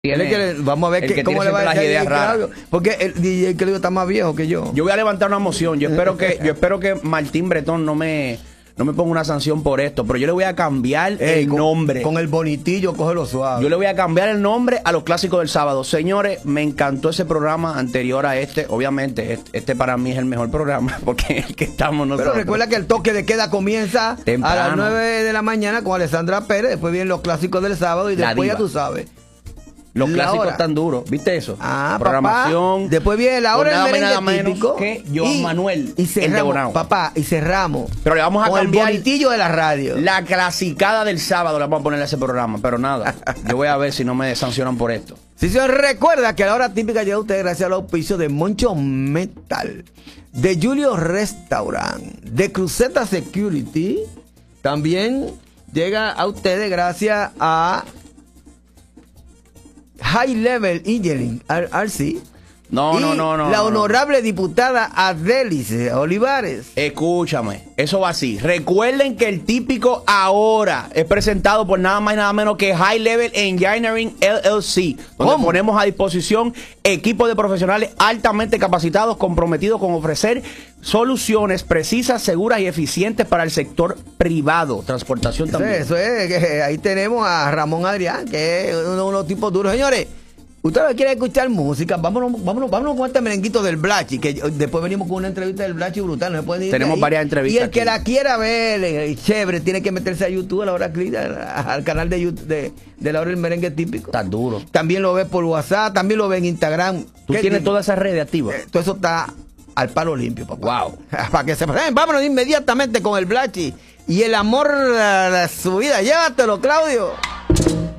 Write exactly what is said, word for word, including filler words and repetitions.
Tiene, que le, vamos a ver que, que cómo le va a decir Claudio, porque el D J Claudio está más viejo que yo. Yo voy a levantar una moción. Yo espero que yo espero que Martín Bretón no me no me ponga una sanción por esto, pero yo le voy a cambiar Ey, el con, nombre. Con el bonitillo, cógelo suave. Yo le voy a cambiar el nombre a los clásicos del sábado. Señores, me encantó ese programa anterior a este. Obviamente, este, este para mí es el mejor programa porque es el que estamos nosotros. Pero recuerda que el toque de queda comienza temprano a las nueve de la mañana con Alessandra Pérez. Después vienen los clásicos del sábado y La después diva. ya tú sabes. Los La clásicos hora. están duros, ¿viste eso? Ah, programación. papá. Después viene la hora con del nada más y merengue nada menos típico. que Joan y, Manuel, y el de cerramos, Bonao. papá, y cerramos. Pero le vamos a con cambiar el bonitillo de la radio. La clasicada del sábado le vamos a poner a ese programa, pero nada. Yo voy a ver si no me sancionan por esto. Si se recuerda que la hora típica llega a usted gracias al auspicio de Moncho Metal, de Julio Restaurant, de Cruceta Security. También llega a ustedes gracias a High Level Engineering, R C. No, y no, no, no. la no, honorable no. diputada Adélice Olivares. Escúchame, eso va así. Recuerden que el típico ahora es presentado por nada más y nada menos que High Level Engineering L L C, donde ¿Cómo? ponemos a disposición equipos de profesionales altamente capacitados, comprometidos con ofrecer soluciones precisas, seguras y eficientes para el sector privado, transportación Eso también. es, eso es, que ahí tenemos a Ramón Adrián, que es uno de los tipos duros. Señores, ustedes quieren escuchar música, vámonos, vámonos, vámonos con este merenguito del Blachi, que después venimos con una entrevista del Blachi brutal, no se puede ir Tenemos ahí. varias entrevistas Y el que aquí. la quiera ver, eh, chévere, tiene que meterse a YouTube a la hora clic, al canal de YouTube de, de la hora del merengue típico. Está duro. También lo ve por WhatsApp, también lo ve en Instagram. Tú ¿Qué tienes tipo? todas esas redes activas. Eh, todo eso está al palo limpio, papá. Wow. Para que se pasen. Vámonos inmediatamente con el Blachi y el amor a su vida. Llévatelo, Claudio.